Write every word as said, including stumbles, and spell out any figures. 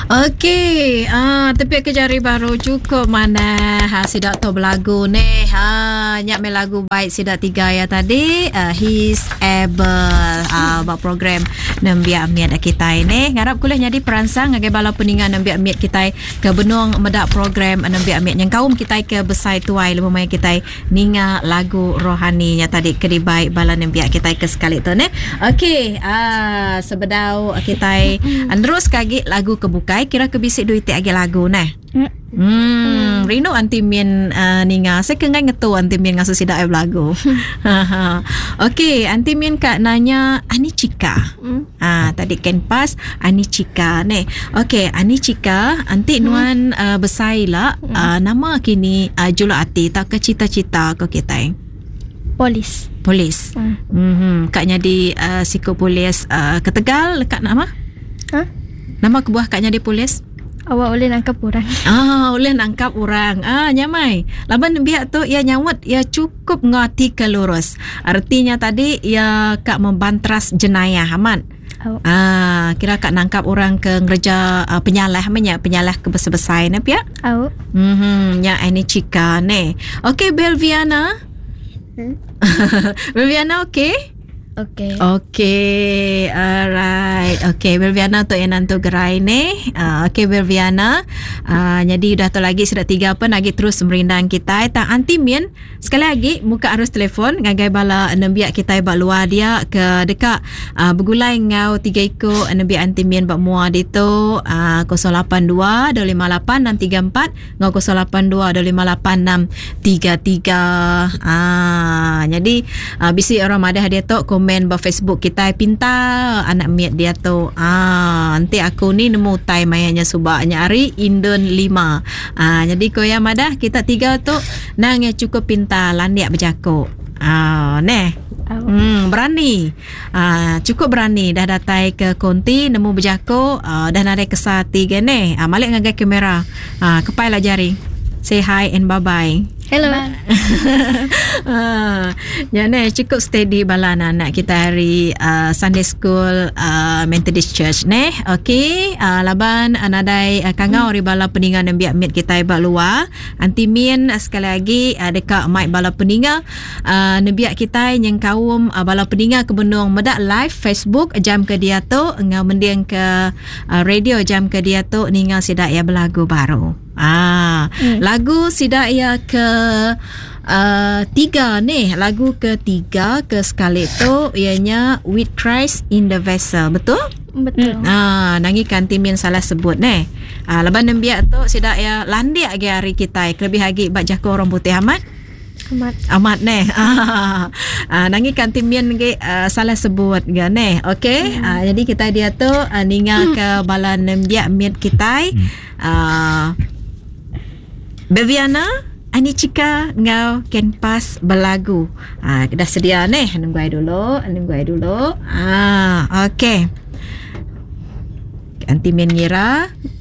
Okey, ah tapi kejari baru cukup mana ha sidak tu berlagu ni. Ha nyak me lagu baik sidak tiga ya tadi. Uh, he's able ah buat program nembiak miat kita ini. Ngarap kuliah jadi peransang ngagai bala peningan nembiak miat kita ke benung medak program nembiak miat yang kaum kita ke besai tuai lumai kita ninga lagu rohani nya tadi ke baik bala nembiak kita ke sekali tu ni. Okey, ah sebedau kita andros kagi lagu kebuka kira kebisik duit agi lagu nah. Hmm, Rino anti min uh, ninga saya kengai ngetu anti min ngasu sidak ai lagu. Okey, anti min kak nanya Ani Cika. Hmm. Ah, tadi ken pas Ani Cika ni. Okey, Ani Cika anti nuan uh, besaila uh, nama kini uh, jula ati tak ke cita-cita ke kita. Polis. Polis. Hmm. Mhm, kaknya di uh, siku polis uh, ke Tegal dekat nama? Ha? Nama kebuah kaknya di polis? Awak boleh nangkap orang. Ah, boleh nangkap orang. Ah, nyamai. Laban biak tu ia nyawat ia cukup ngati ke lurus. Artinya tadi ia kak membantras jenayah aman. Oh. Ah, kira kak nangkap orang ke ngerja uh, penyalah menya penyalah ke besar-besar ni pia. Oh. Mhm, nya Ani Cika ni. Okey Belviana. Hmm? Belviana okey? Okay. Okay, alright. Okay, Belviana tu yang nanti gerai ni. Uh, okay, Belviana. Uh, jadi dah tu lagi sudah tiga apa lagi terus merindang kita. Tak anti min. Sekali lagi muka arus telefon ngagai bala nembiak kita bak luar dia ke dekat uh, bergulai ngau tiga iko nembiak anti min bak mua di tu uh, kosong lapan dua dua lima lapan enam tiga empat ngau kosong lapan dua dua lima lapan enam tiga tiga. Ah, jadi uh, bisi orang madah dia tu komen ba Facebook kita pinta anak miat dia tu. Ah, nanti aku ni nemu time mayanya subaknya hari Indon lima. Ah, jadi ko ya madah kita tiga tu nang ya cukup pinta landiak berjakuk. Ah, neh. Hmm, berani. Ah, cukup berani dah datai ke konti nemu berjakuk, ah, dah nare ke sati gene. Ah, malik ngagai kamera. Ah, kepai lah jari. Say hi and bye bye. Hello. uh, ya ne cukup steady bala anak kita hari uh, Sunday School uh, Methodist Church ne. Okey, uh, laban anadai uh, kangau ri bala peningan dan biak mit kita bak luar. Anti min uh, sekali lagi uh, dekat mic bala peningan uh, nebiak kita yang kaum uh, bala peningan ke benung medak live Facebook jam ke dia tu ngau mendiang ke uh, radio jam ke dia tu ningal sidak ya berlagu baru. Ah, hmm. Lagu sidak ya ke uh, tiga ni, lagu ketiga ke sekali tu ianya With Christ in the Vessel, betul? Betul. Ah, nangi kantimin salah sebut ni. Ah, leban nembiak tu sidak ya landiak ge hari kita, lebih lagi bak jago orang putih amat. Amat. Amat ni. Ah, ah, nangi kantimin ge uh, salah sebut ge ni. Okey. Hmm. Ah, jadi kita dia tu uh, ningal ke bala nembiak mit kita. Ah, Beviana, Ani Cika ngau ken pas berlagu. Ah, dah sedia ni. Nunggu dulu, nunggu dulu. Ah, okey. Anti mengira.